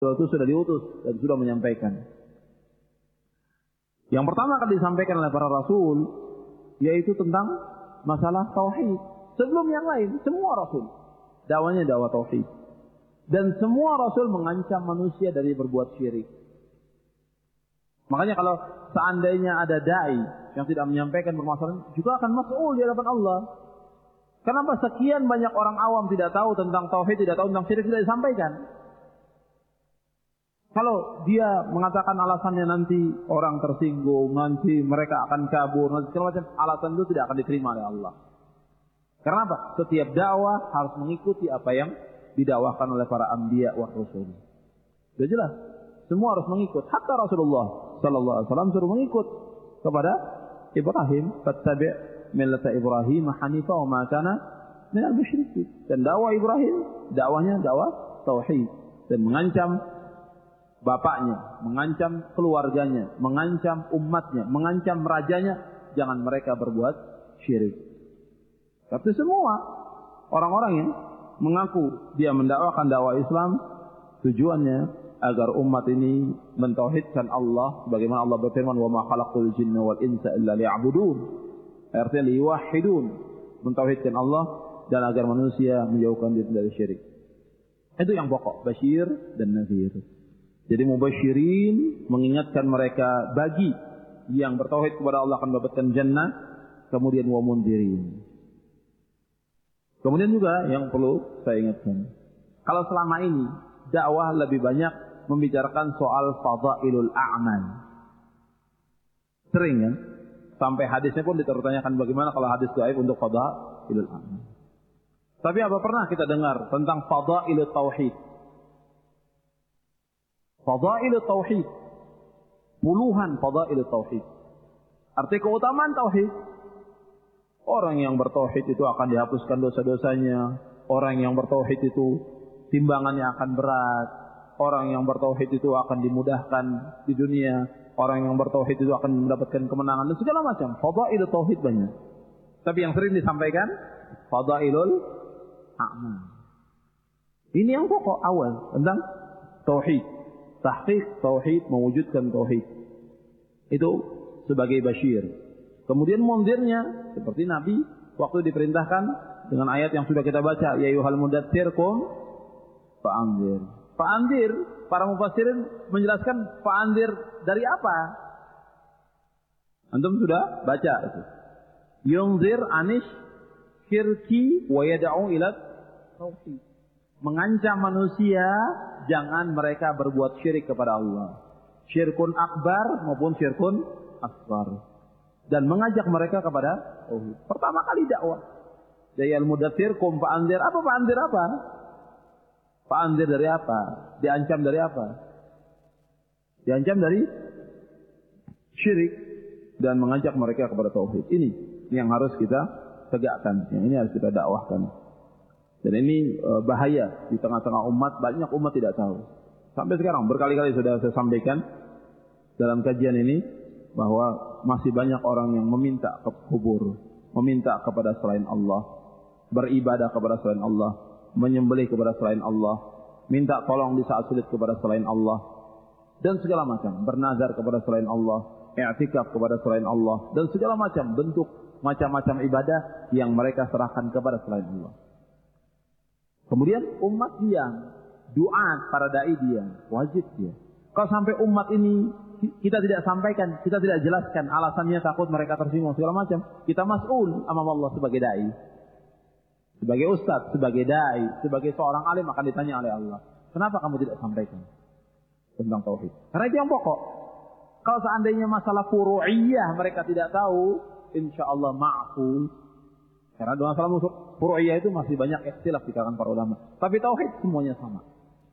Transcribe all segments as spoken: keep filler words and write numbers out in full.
itu sudah diutus dan sudah menyampaikan. Yang pertama kali disampaikan oleh para rasul yaitu tentang masalah tauhid. Sebelum yang lain, semua rasul dakwanya dakwah tauhid. Dan semua rasul mengancam manusia dari berbuat syirik. Makanya kalau seandainya ada dai yang tidak menyampaikan permasalahan, juga akan mas'ul di hadapan Allah. Kenapa sekian banyak orang awam tidak tahu tentang tauhid, tidak tahu tentang syirik, tidak disampaikan? Kalau dia mengatakan alasannya nanti orang tersinggung, nanti mereka akan kabur, nanti segala macam, alasan itu tidak akan diterima oleh Allah. Karena apa? Setiap dakwah harus mengikuti apa yang didakwahkan oleh para anbiya wa rasul. Sudah jelas. Semua harus mengikut. Hatta Rasulullah sallallahu alaihi wasallam suruh mengikut kepada Ibrahim, fattabi' millata Ibrahim hanifa wa ma kana minal musyrikin. Dan dakwah Ibrahim, dakwahnya dakwah tauhid dan mengancam bapaknya, mengancam keluarganya, mengancam umatnya, mengancam rajanya, jangan mereka berbuat syirik. Tapi semua orang-orang yang mengaku dia mendakwakan dakwah Islam, tujuannya agar umat ini mentauhidkan Allah, sebagaimana Allah berfirman, "Wa ma khalaqtul jinna wal insa illa liya'budun." Artinya liwahidun, mentauhidkan Allah dan agar manusia menjauhkan diri dari syirik. Itu yang pokok, basyir dan nazir. Jadi mubasyirin mengingatkan mereka bagi yang bertauhid kepada Allah akan mendapatkan jannah, kemudian wa mundzirin. Kemudian juga yang perlu saya ingatkan, kalau selama ini dakwah lebih banyak membicarakan soal fadailul a'mal. Sering kan? Sampai hadisnya pun dipertanyakan bagaimana kalau hadis dhaif untuk fadailul a'mal. Tapi apa pernah kita dengar tentang fadailut tauhid? Fadailut tauhid. Puluhan fadailut tauhid. Arti keutamaan tauhid. Orang yang bertauhid itu akan dihapuskan dosa-dosanya. Orang yang bertauhid itu timbangannya akan berat. Orang yang bertauhid itu akan dimudahkan di dunia. Orang yang bertauhid itu akan mendapatkan kemenangan dan segala macam. Fadailul tauhid banyak. Tapi yang sering disampaikan fadailul a'mal. Ini yang pokok awal tentang tauhid. Tahqiq tauhid, mewujudkan tauhid. Itu sebagai basyir. Kemudian mundzirnya seperti Nabi waktu diperintahkan dengan ayat yang sudah kita baca, ya ayyuhal mudatstsir qum fa'anzir. Fa'anzir, para mufassirin menjelaskan fa'anzir dari apa? Antum sudah baca itu. Yunzir anish syirki wa yad'u ila tauhid. Mengancam manusia jangan mereka berbuat syirik kepada Allah. Syirkun akbar maupun syirkun asghar. Dan mengajak mereka kepada tauhid. Pertama kali dakwah. Jayal mudatsir qum fa'anzir. Apa fa'anzir apa? Fa'anzir dari apa? Diancam dari apa? Diancam dari syirik dan mengajak mereka kepada tauhid. Ini yang harus kita tegakkan. Yang ini harus kita dakwahkan. Dan ini uh, bahaya di tengah-tengah umat. Banyak umat tidak tahu. Sampai sekarang berkali-kali sudah saya sampaikan dalam kajian ini bahwa masih banyak orang yang meminta ke kubur, meminta kepada selain Allah, beribadah kepada selain Allah, menyembelih kepada selain Allah, minta tolong di saat sulit kepada selain Allah, dan segala macam, bernazar kepada selain Allah, i'tikaf kepada selain Allah, dan segala macam bentuk macam-macam ibadah yang mereka serahkan kepada selain Allah. Kemudian umat diam, duat para dai diam, wajib dia. Kalau sampai umat ini kita tidak sampaikan, kita tidak jelaskan alasannya takut mereka tersinggung segala macam, kita mas'ul amam Allah sebagai dai, sebagai ustaz, sebagai dai, sebagai seorang alim akan ditanya oleh Allah, kenapa kamu tidak sampaikan tentang tauhid? Karena itu yang pokok. Kalau seandainya masalah furu'iyah mereka tidak tahu, insya Allah ma'fu. Karena dalam masalah furu'iyah itu masih banyak ikhtilaf di kalangan para ulama. Tapi tauhid semuanya sama.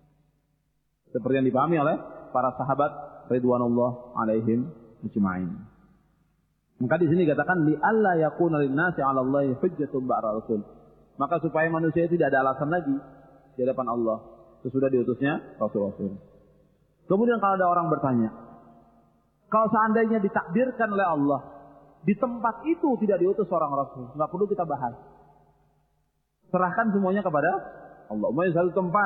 Seperti yang dipahami oleh para sahabat ridwanullah alaihim ajma'in. Maka di sini dikatakan li alla yakuna lin-nasi 'ala Allahi hujjatun ba'da rasul. Maka supaya manusia tidak ada alasan lagi di hadapan Allah sesudah diutusnya rasul-rasul. Kemudian kalau ada orang bertanya, kalau seandainya ditakdirkan oleh Allah di tempat itu tidak diutus seorang rasul, enggak perlu kita bahas. Serahkan semuanya kepada Allah. Umpamanya satu tempat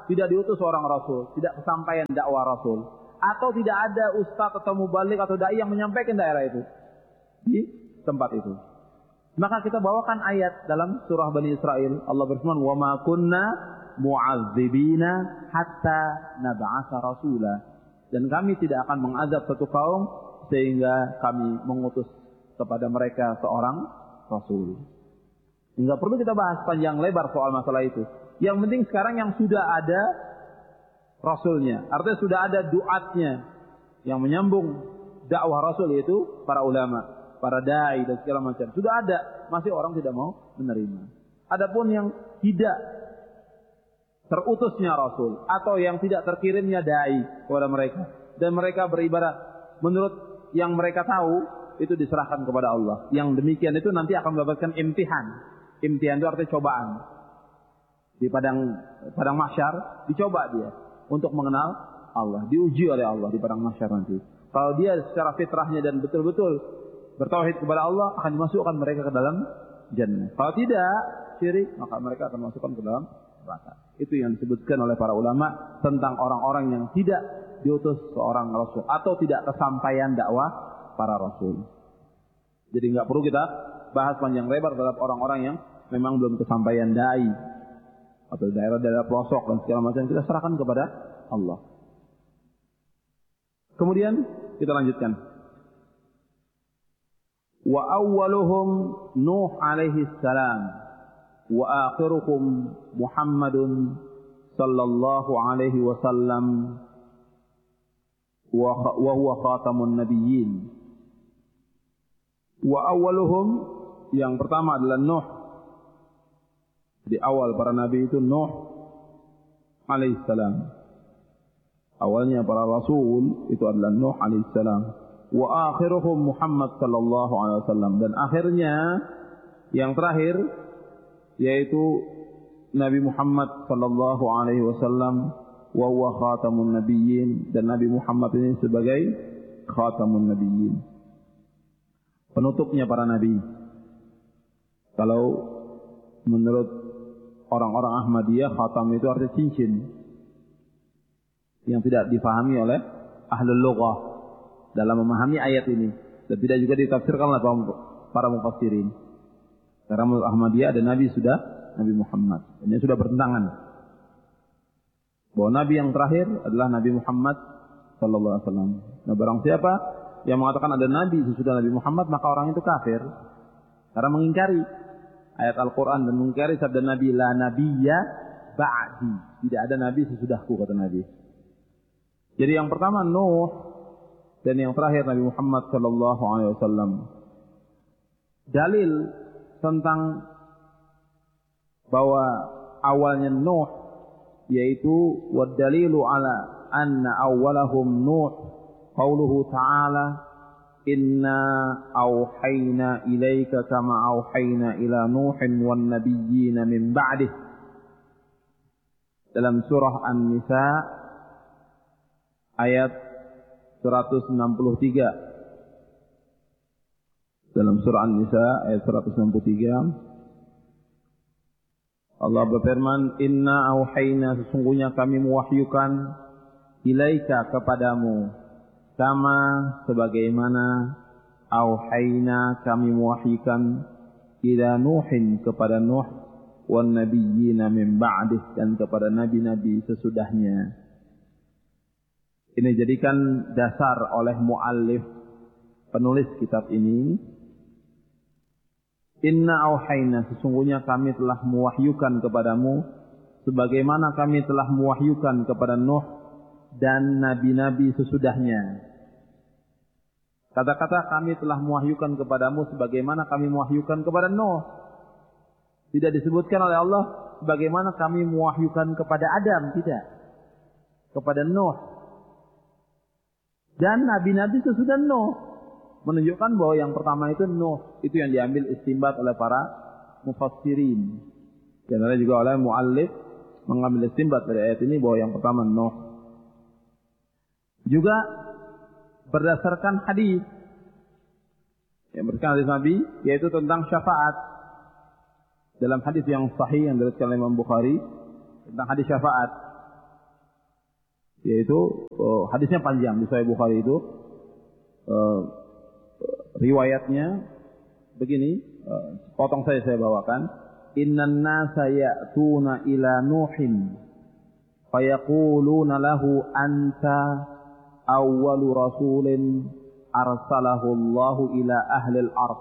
tidak diutus seorang rasul, tidak kesampaian dakwah rasul, atau tidak ada ustaz atau mubaligh atau dai yang menyampaikan daerah itu di tempat itu. Maka kita bawakan ayat dalam surah Bani Israil. Allah berfirman, "Wa ma kunna mu'adzibina hatta nab'atsa rasula." Dan kami tidak akan mengazab satu kaum sehingga kami mengutus kepada mereka seorang rasul. Enggak perlu kita bahas panjang lebar soal masalah itu. Yang penting sekarang yang sudah ada rasulnya, artinya sudah ada duatnya yang menyambung dakwah rasul, yaitu para ulama, para dai dan segala macam. Sudah ada, masih orang tidak mau menerima. Adapun yang tidak terutusnya rasul atau yang tidak terkirimnya dai kepada mereka dan mereka beribadah menurut yang mereka tahu, itu diserahkan kepada Allah. Yang demikian itu nanti akan mendapatkan imtihan. Imtihan itu artinya cobaan. Di padang padang mahsyar dicoba dia untuk mengenal Allah, diuji oleh Allah di padang mahsyar nanti. Kalau dia secara fitrahnya dan betul-betul bertauhid kepada Allah, akan dimasukkan mereka ke dalam jannah. Kalau tidak syirik, maka mereka akan masukkan ke dalam neraka. Itu yang disebutkan oleh para ulama tentang orang-orang yang tidak diutus seorang rasul atau tidak kesampaian dakwah para rasul. Jadi nggak perlu kita bahas panjang lebar terhadap orang-orang yang memang belum kesampaian dai atau daerah-daerah pelosok dan segala macam, kita serahkan kepada Allah. Kemudian kita lanjutkan. Wa awwaluhum Nuh alaihi salam wa akhiruhum Muhammadun sallallahu alaihi wasallam wa huwa khatamun nabiyyin. Wa awwaluhum, yang pertama adalah Nuh. Di awal para nabi itu Nuh alaihissalam. Awalnya para rasul itu adalah Nuh alaihissalam. Wa akhiruhum Muhammad sallallahu alaihi wasallam, dan akhirnya yang terakhir yaitu Nabi Muhammad sallallahu alaihi wasallam, wa huwa khatamun nabiyyin, dan Nabi Muhammad ini sebagai khatamun nabiyyin, penutupnya para nabi. Kalau menurut orang-orang Ahmadiyah, khatam itu artinya cincin, yang tidak difahami oleh ahlul lughah dalam memahami ayat ini, dan tidak juga ditafsirkan oleh para mufassirin. Karena menurut Ahmadiyah ada nabi sudah Nabi Muhammad, ini sudah bertentangan bahwa nabi yang terakhir adalah Nabi Muhammad sallallahu alaihi wasallam. Nah, barang siapa yang mengatakan ada nabi sesudah Nabi Muhammad, maka orang itu kafir karena mengingkari ayat Al-Quran dan mengingkari sabda Nabi, la nabiyya ba'di, tidak ada nabi sesudahku, kata Nabi. Jadi yang pertama Nuh, dan yang terakhir Nabi Muhammad sallallahu alaihi wasallam. Dalil tentang bahwa awalnya Nuh, yaitu wad dalilu ala anna awwalahum Nuh qauluhu ta'ala inna awhayna ilaika kama awhayna ila Nuhin wan nabiyyina min ba'dih. Dalam surah An-Nisa ayat seratus enam puluh tiga. Dalam surah An-Nisa ayat seratus enam puluh tiga, Allah berfirman, inna awhayna, sesungguhnya kami mewahyukan, ilaika, kepadamu, sama sebagaimana awhayna, kami mewahyukan, ila Nuhin, kepada Nuh, wan nabiyyina min ba'dih, dan kepada nabi-nabi sesudahnya. Ini jadikan dasar oleh muallif, penulis kitab ini. Inna awhayna, sesungguhnya kami telah mewahyukan kepadamu sebagaimana kami telah mewahyukan kepada Nuh dan nabi-nabi sesudahnya. Kata-kata kami telah mewahyukan kepadamu sebagaimana kami mewahyukan kepada Nuh. Tidak disebutkan oleh Allah sebagaimana kami mewahyukan kepada Adam, tidak. Kepada Nuh. Dan nabi-nabi sesudah Nuh. Menunjukkan bahwa yang pertama itu Nuh. Itu yang diambil istimbat oleh para mufassirin. Dan ada juga oleh muallif mengambil istimbat dari ayat ini bahwa yang pertama Nuh. Juga berdasarkan hadis yang berdasarkan hadis Nabi, yaitu tentang syafaat. Dalam hadis yang sahih yang diriwayatkan oleh Imam Bukhari tentang hadis syafaat, Yaitu uh, hadisnya panjang di Sahih Bukhari itu. Uh, riwayatnya begini, uh, potong saya saya bawakan. Innan nasa ya'tuna ila Nuhin fayaquluna lahu anta awwalu rasulin arsalahu Allahu ila ahli al-ardh.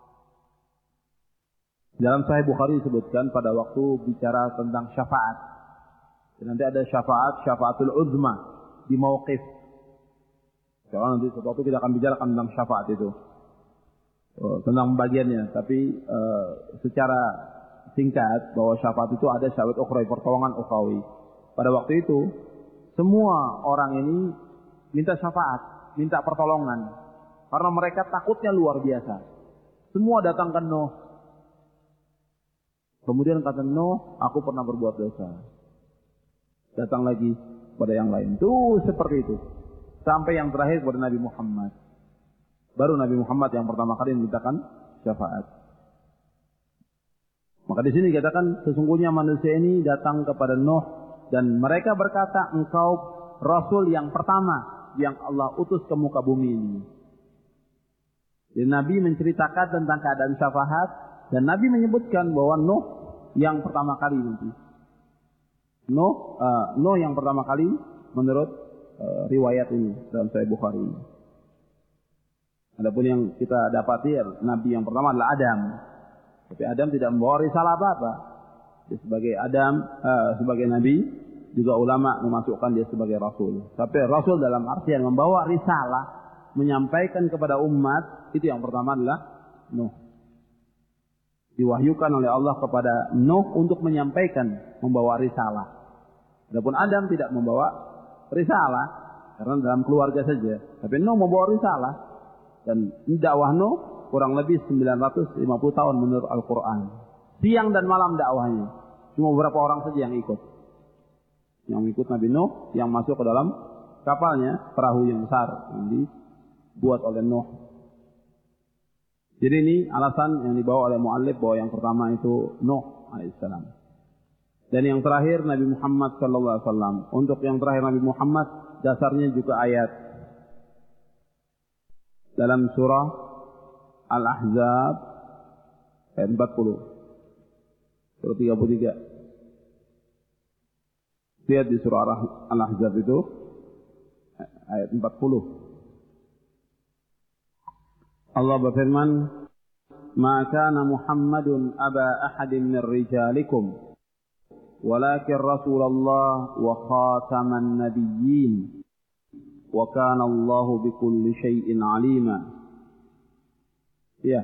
Dalam Sahih Bukhari disebutkan pada waktu bicara tentang syafaat. Dan nanti ada syafaat, syafaatul uzma di mauqif. Kalau nanti sesuatu kita akan bicarakan tentang syafaat itu. Oh, tentang bagiannya. Tapi uh, secara singkat bahwa syafaat itu ada syafaat ukhrawi, pertolongan ukhrawi. Pada waktu itu semua orang ini minta syafaat, minta pertolongan. Karena mereka takutnya luar biasa. Semua datang ke Nuh. Kemudian kata Nuh, aku pernah berbuat dosa. Datang lagi pada yang lain. Tuh seperti itu. Sampai yang terakhir kepada Nabi Muhammad. Baru Nabi Muhammad yang pertama kali memintakan syafaat. Maka di sini dikatakan sesungguhnya manusia ini datang kepada Nuh dan mereka berkata, engkau Rasul yang pertama yang Allah utus ke muka bumi ini. Dan Nabi menceritakan tentang keadaan syafaat dan Nabi menyebutkan bahwa Nuh yang pertama kali nanti. Nuh, uh, Nuh yang pertama kali menurut uh, riwayat ini dalam Sahih Bukhari. Adapun yang kita dapati Nabi yang pertama adalah Adam. Tapi Adam tidak membawa risalah apa-apa. Dia sebagai Adam, uh, sebagai Nabi, juga ulama memasukkan dia sebagai Rasul. Tapi Rasul dalam artian membawa risalah, menyampaikan kepada umat, itu yang pertama adalah Nuh. Diwahyukan oleh Allah kepada Nuh untuk menyampaikan, membawa risalah. Adapun Adam tidak membawa risalah, karena dalam keluarga saja. Tapi Nuh membawa risalah. Dan dakwah Nuh kurang lebih sembilan ratus lima puluh tahun menurut Al-Quran. Siang dan malam dakwahnya. Cuma beberapa orang saja yang ikut. Yang ikut Nabi Nuh, yang masuk ke dalam kapalnya, perahu yang besar, yang dibuat oleh Nuh. Jadi ini alasan yang dibawa oleh mu'allif bahwa yang pertama itu Nuh alaihissalam. Dan yang terakhir Nabi Muhammad sallallahu alaihi wasallam. Untuk yang terakhir Nabi Muhammad dasarnya juga ayat dalam surah Al-Ahzab ayat empat puluh. Surah tiga puluh tiga. Lihat di surah Al-Ahzab itu ayat empat puluh. Allah berfirman, "Ma kana Muhammadun aba ahadin min rijalikum, walakin Rasulullah wa khataman nabiyyin, wa kana Allahu bikulli syai'in 'alima." Ya.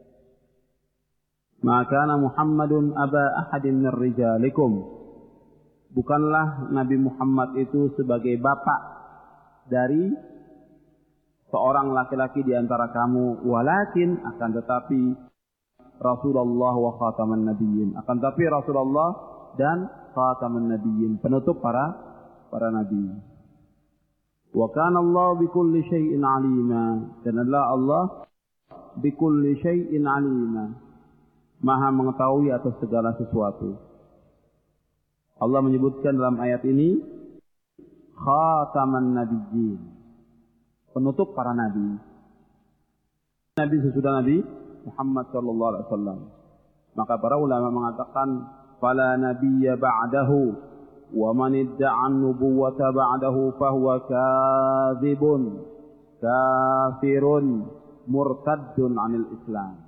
"Ma kana Muhammadun aba ahadin min rijalikum." Bukanlah Nabi Muhammad itu sebagai bapak dari seorang laki-laki di antara kamu, walakin akan tetapi Rasulullah wa khataman nabiyyin, akan tetapi Rasulullah dan khataman nabiyyin, penutup para para nabi. Wa kana Allah bikulli syai'in 'alima, dan adalah Allah bikulli syai'in 'alima, maha mengetahui atas segala sesuatu. Allah menyebutkan dalam ayat ini khataman nabiyyin, penutup para nabi. Nabi sesudah Nabi Muhammad sallallahu alaihi wasallam. Maka para ulama mengatakan fala nabiyya ba'dahu wa man idda'a an-nubuwwata ba'dahu fahuwa kadzibun kafirun murtaddun 'anil Islam.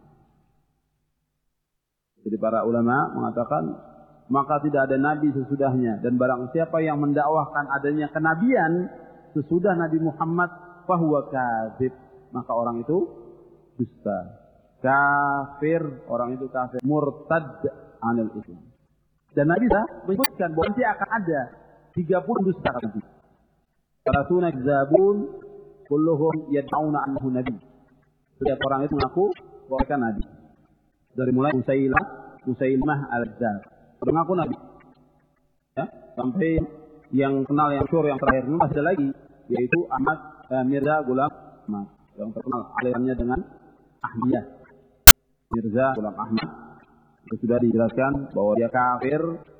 Jadi para ulama mengatakan maka tidak ada nabi sesudahnya, dan barang siapa yang mendakwahkan adanya kenabian sesudah Nabi Muhammad fahuwa kadzib, maka orang itu dusta, kafir, orang itu kafir, murtad anil Islam. Dan Nabi sudah menyebutkan bahwa nanti akan ada tiga puluh dusta nanti. Salatuna kadzabun kulluhum yad'una annahu nabi. Setiap orang itu mengaku bahwa mereka nabi. Dari mulai Usailah, Usailimah al-Kadzab, mengaku nabi. Ya, sampai yang kenal yang syur yang terakhir ini masih ada lagi, yaitu Ahmad eh, Mirza Ghulam Ahmad, yang terkenal alirannya dengan Ahmadiyah. Mirza Ghulam Ahmad itu sudah dijelaskan bahwa dia kafir